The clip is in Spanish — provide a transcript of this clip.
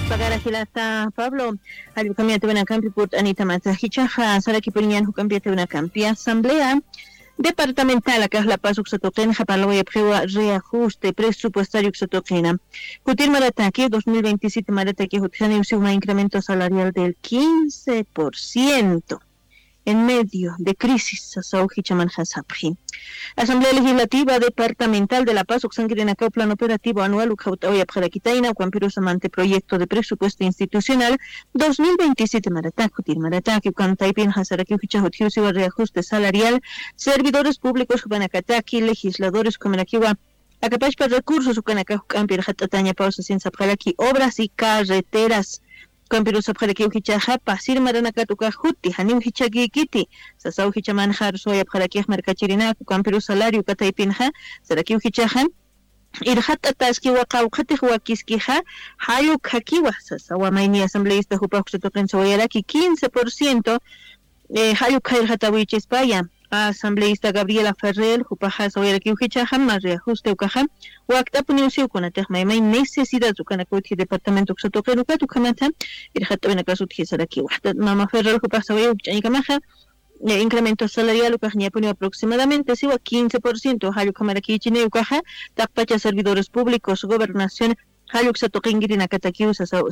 pagar a Gilata Pablo, al cambiate una campi put Anita Matajichaja, Sara Kipurian, who cambiate una campi asamblea departamental acá la paso que se toquen japalo y prueba reajuste presupuestario que se toquen. Cutir Marataki 2027 Marataki tiene un incremento salarial del 15%. En medio de crisis, Asamblea Legislativa Departamental de La Paz, Oxanguirena, Plan Operativo Anual, Ucautauya, Paraquitaina, Cuampirusamante, Proyecto de Presupuesto Institucional 2027, Marataki, Ucantaypin, Hazaraki, Uchichahotiusi, Reajuste Salarial, Servidores Públicos, Jubanacataki, Legisladores, Comanakiwa, Acapachpa Recursos, Ucanacaju, Campir, Hatataña, Pausa, Sin Zapjalaki, Obras y Carreteras. Camperos subjaraki uhichaja pasir maranakatuka huti hanim hichagi kiti sasau hichaman har soya bjaraki merkachirina camperos salario kataipinha saraki uhichajan irhat ataski wa qawqati huakiskiha hayu kakiwa sasawa maini asambleísta hupaxto toquen soyaraki 15% hayu kairhatawichis paya asambleísta Gabriela Ferrer, Jupaja Soyaraki Uhichahan, más reajuste Ucahan, Huactapuniusio con Atejmaimai, necesidad de Canacuti, departamento Xotoqueruca, Tucamata, Irjatabenacasuti, Saraki, Mama Ferrer, Jupaja Soyaraki, incremento salarial Ucajniapunio aproximadamente, sigo a 15%, Hayu Camaraki Chineucaja, Tapacha Servidores Públicos, Gobernación, Hayuk Satoquingirina Cataquiusa,